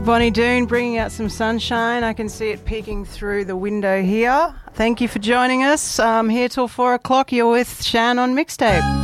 Bonnie Doon bringing out some sunshine. I can see it peeking through the window here. Thank you for joining us. I'm here till 4 o'clock. You're with Shan on Mixtape.